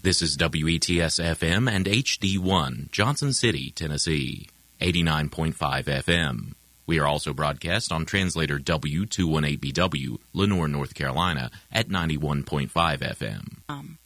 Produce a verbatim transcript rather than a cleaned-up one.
This is W E T S F M and H D one, Johnson City, Tennessee, eighty-nine point five F M. We are also broadcast on translator W two eighteen B W, Lenoir, North Carolina, at ninety-one point five F M. Um.